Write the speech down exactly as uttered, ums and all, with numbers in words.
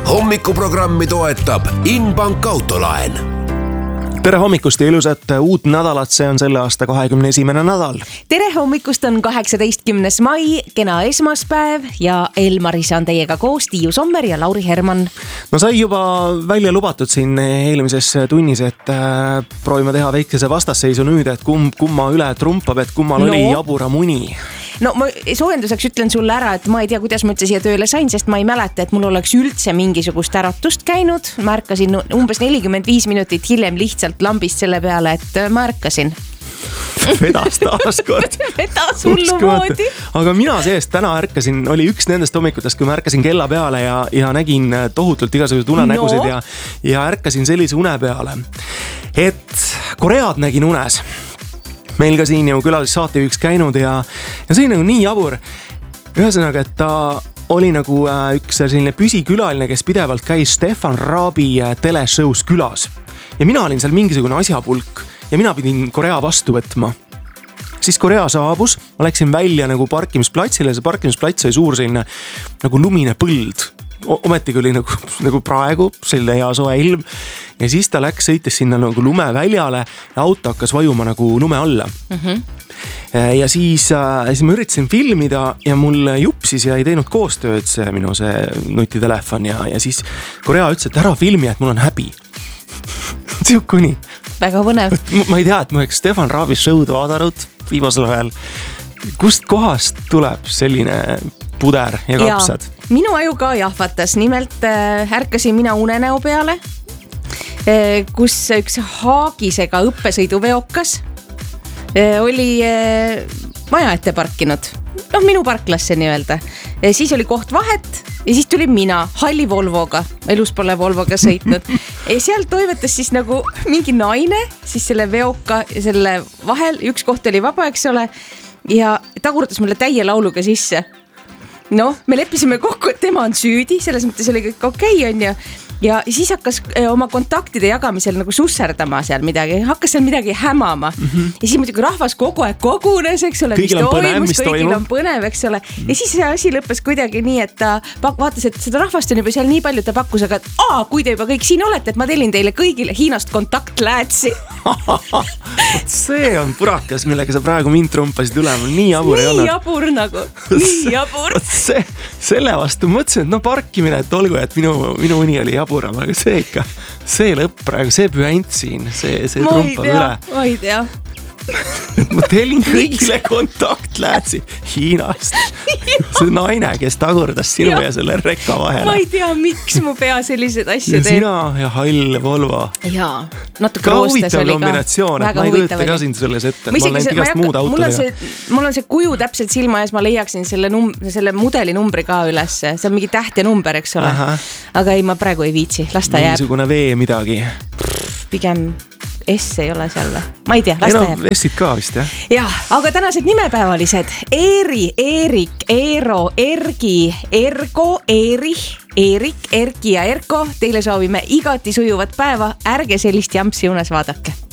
Hommikuprogrammi toetab Inbank autolaen. Tere hommikust ja ilusat uut nädalat, see on selle aasta kahekümne esimene nädal. Tere hommikust, on kaheksateistkümnes mai, kena esmaspäev ja Elmaris on teiega koos Tiiu Sommer ja Lauri Herman. No sai juba välja lubatud siin eelmises tunnis, et äh, proovime teha väikese vastasseisu nüüd, et kumb kumma üle trumpab, et kummal no. oli jabura muni. No ma soojenduseks ütlen sulle ära, et ma ei tea, kuidas ma üldse siia tööle sain, sest ma ei mäleta, et mul oleks üldse mingisugust äratust käinud. Ma ärkasin umbes nelikümmend viis minutit hiljem lihtsalt lambist selle peale, et ma ärkasin. Vedas taas kord. Vedas hullu moodi. Aga mina seest täna ärkasin, oli üks nendest hommikutest, kui ma ärkasin kella peale ja, ja nägin tohutult igasugused unenägusid no. ja, ja ärkasin sellise une peale, et Koread nägin unes. Meil ka siin ju külalis saatejuhiks käinud ja, ja see oli nagu nii jabur. Ühesõnaga, et ta oli nagu üks selline püsikülaline, kes pidevalt käis Stefan Raabi teleshows külas. Ja mina olin seal mingisugune asjapulk ja mina pidin Korea vastu võtma. Siis Korea saabus, ma läksin välja nagu parkimisplatsile, see parkimisplats oli suur selline nagu lumine põld. Ometigi oli nagu, nagu praegu selle hea soe ilm ja siis ta läks, sõites sinna nagu lumeväljale ja auto hakkas vajuma nagu lume alla. Mm-hmm. Ja siis, siis ma üritasin filmida ja mul jupsis ja ei teinud koostööd see minu see nutitelefon ja, ja siis Korea ütles, et ära filmi, et mul on häbi. Siukuni. Väga põnev. Ma ei tea, et ma oleks Stefan Raabi show'd vaadanud viimasel ajal. Kust kohast tuleb selline puder ja kapsad? Ja, minu aju ka jahvatas. Nimelt äh, ärkasin mina unenäo peale, äh, kus üks haagisega õppesõiduveokas äh, oli äh, maja ette parkinud. No minu parklasse nii öelda. Ja siis oli koht vahet ja siis tuli mina halli Volvoga. Elus pole Volvoga sõitnud. Ja seal toimetas siis nagu mingi naine, siis selle veoka ja selle vahel. Üks koht oli vaba, eks ole. Ja tagurdas mulle täie lauluga sisse. No, me leppisime kokku, et tema on süüdi, selles mõttes oli kõik okei on ja, ja siis hakkas oma kontaktide jagamisel nagu susserdama seal midagi, hakkas seal midagi hämama. Mm-hmm. Ja siis muidugi rahvas kogu aeg kogunes, eks ole, kõigil on põnev, mis kõigil toimub. on põnev, eks ole. Ja siis see asi lõppes kuidagi nii, et ta vaatas, et seda rahvast on juba seal nii palju, ta pakkus, aga et aa, kui te juba kõik siin olete, et ma telin teile kõigile Hiinast kontaktläätsi. See on purakas, millega sa praegu mind trumpasid üle, mul nii jabur ei olnud. Nii jabur nagu, nii jabur. See, selle vastu mõtlesin, et no parkimine, et olgu, et minu, minu uni oli jaburam, aga see ikka, see lõpp praegu, see pühent siin, see, see ma trumpab tea, üle. Ma ei tea. Ma telin kõigile kontaktläätsi Hiinast. See naine, kes tagurdas sinu ja, ja selle rekka vahele. Ma ei tea, miks mu pea sellised asja teeb. Sina ja hall Volvo. Jaa, natuke roostes oli ka. Kombinatsioon, et ma ei kujute ka sind selles ette, et ma olen igast muud autodega. Mul on see kuju täpselt silma ees, ma leiaksin selle, num, selle mudeli numbri ka üles. See on mingi täht ja number, eks ole. Aha. Aga ei, ma praegu ei viitsi, las ta jääb. Mingisugune vee midagi. Pigem S ei ole seal. Ma ei tea, las ta jääb. S-id ka vist, jah? Jah, aga tänased nimepäevalised. Eeri, Eerik, Eero, Ergi, Ergo, Eerih, Eerik, Erki ja Erko. Teile soovime igati sujuvat päeva. Ärge sellist jampsi unes vaadake.